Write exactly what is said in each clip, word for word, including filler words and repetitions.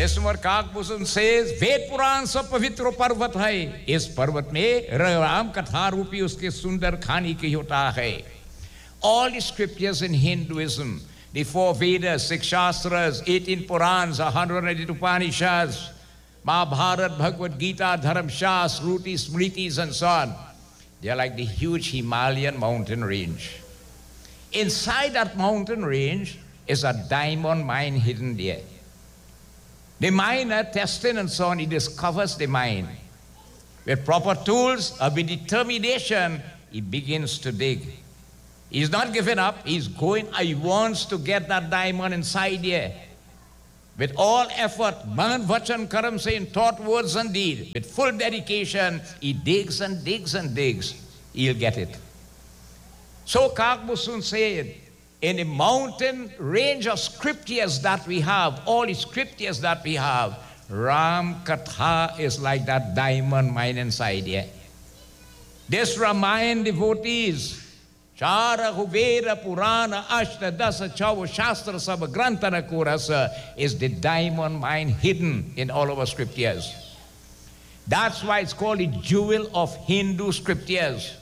This is what Kakbhusan says, Ved Puran सब पवित्र पर्वत है, इस पर्वत में राम कथा रूपी उसके सुंदर खानी की होता है. All the scriptures in Hinduism, the four Vedas, six Shastras, eighteen Purans, one hundred eighty Upanishads, Mahabharata, Bhagavad Gita, Dharam Shas, Shruti, Smritis, and so on, they are like the huge Himalayan mountain range. Inside that mountain range is a diamond mine hidden there. The miner, testing and so on, he discovers the mine. With proper tools, or with determination, he begins to dig. He's not giving up, he's going, he wants to get that diamond inside here. With all effort, man, vachan, karam, saying, thought, words and deed, with full dedication, he digs and digs and digs, he'll get it. So Kakbhusan said, in the mountain range of scriptures that we have, all the scriptures that we have, Ram Katha is like that diamond mine inside here. This Ramayana devotees, Chara, Veda, Purana, Ashta, Dasa, Chava, Shastra, Sabha, Grantana, Kurasa, is the diamond mine hidden in all of our scriptures. That's why it's called the jewel of Hindu scriptures.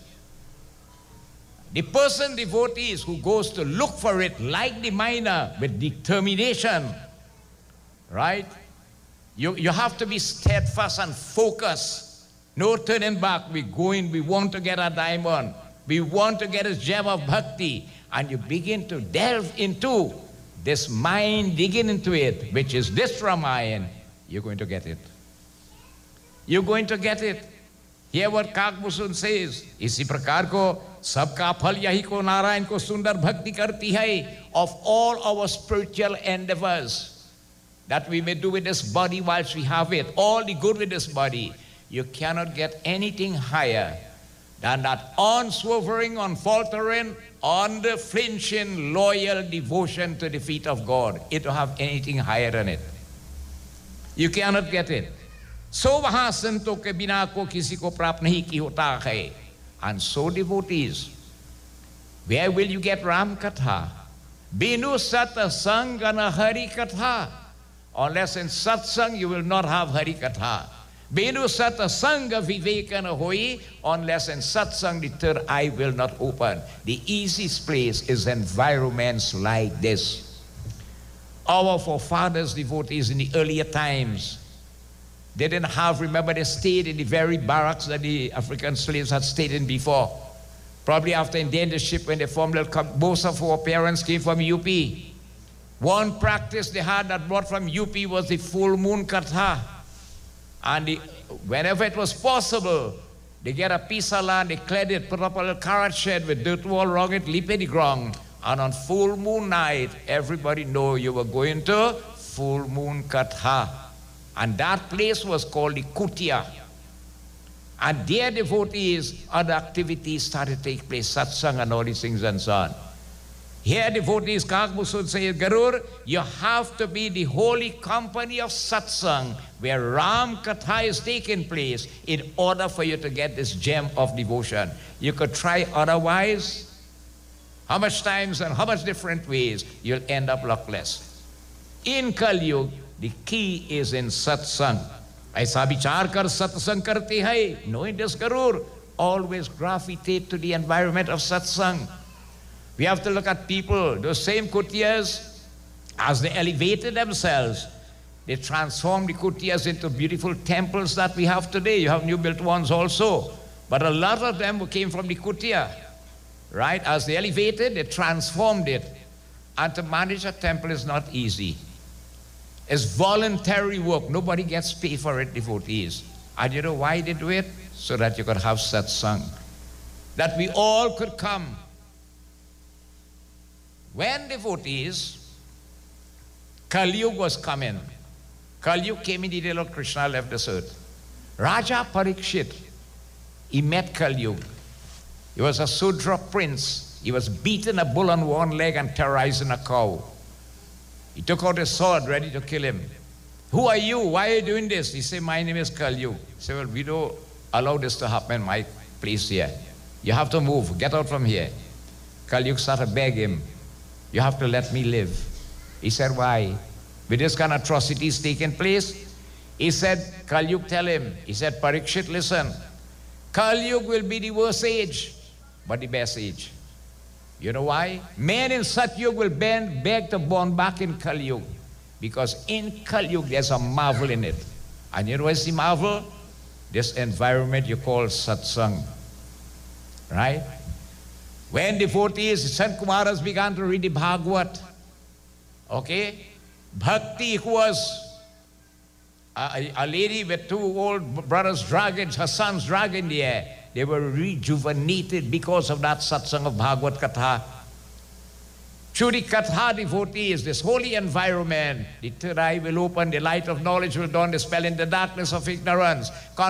The person, devotees, who goes to look for it like the miner with determination, right? You, you have to be steadfast and focused. No turning back. We're going, we want to get a diamond. We want to get a gem of bhakti. And you begin to delve into this mine, digging into it, which is this Ramayana. You're going to get it. You're going to get it. Hear what Kakbhusan says. इसी प्रकार को सबका फल यही को नारायण को सुंदर भक्ति करती है. Of all our spiritual endeavors that we may do with this body whilst we have it, all the good with this body, you cannot get anything higher than that unswerving, unfaltering, unflinching, loyal devotion to the feet of God. It don't have anything higher than it. You cannot get it. So वहाँ संतों के बिना को किसी को प्राप्त नहीं की होता है. And so devotees, where will you get Ram Katha? Binu Sata Sangana Hari Katha. Unless in Satsang you will not have Hari Katha. Binu Sata Sangha Vivekana Hoi. Unless in Satsang the third eye will not open. The easiest place is environments like this. Our forefathers, devotees in the earlier times, they didn't have, remember, they stayed in the very barracks that the African slaves had stayed in before. Probably after indentureship, when they formed little com- most of our parents came from U P. One practice they had that brought from U P was the full moon katha. And the, whenever it was possible, they get a piece of land, they cleared it, put up a little carrot shed with dirt wall around it, leap in the ground. And on full moon night, everybody know you were going to full moon katha. And that place was called the Kutia. And there devotees, other activities started to take place, satsang and all these things and so on. Here devotees, Kakbhusan says, Garur, you have to be the holy company of satsang, where Ram Katha is taking place, in order for you to get this gem of devotion. You could try otherwise. How much times and how much different ways, you'll end up luckless. In Kali Yuga, the key is in satsang. ऐसा विचार कर सत्संग करते हैं. Knowing this, Garur, always gravitate to the environment of satsang. We have to look at people, those same kutiyas, as they elevated themselves, they transformed the kutiyas into beautiful temples that we have today. You have new built ones also. But a lot of them came from the kutiya, right? As they elevated, they transformed it. And to manage a temple is not easy. It's voluntary work. Nobody gets paid for it, devotees. And you know why they do it? So that you could have satsang. That we all could come. When devotees, Kali Yuga was coming. Kali Yuga came in the day Lord Krishna left this earth. Raja Parikshit, he met Kali Yuga. He was a Sudra prince. He was beating a bull on one leg and terrorizing a cow. He took out his sword, ready to kill him. Who are you? Why are you doing this? He said, my name is Kali Yuga. He said, well, we don't allow this to happen in my place here. You have to move. Get out from here. Kali Yuga started begging him, you have to let me live. He said, why? with this kind of atrocities taking place. He said, Kal Yug, tell him, he said, Parikshit, listen, Kal Yug will be the worst age, but the best age. You know why? Men in Sat Yug will beg, beg to born back in Kal Yug, because in Kal Yug there's a marvel in it. And you know what's the marvel? This environment you call satsang. Right? When devotees, Sant Kumaras began to read the Bhagavad, okay? Bhakti was a, a lady with two old brothers dragging, her sons dragging the air. They were rejuvenated because of that satsang of Bhagavad Katha. Through the Katha devotees, this holy environment, the third eye will open, the light of knowledge will dawn, dispelling the darkness of ignorance.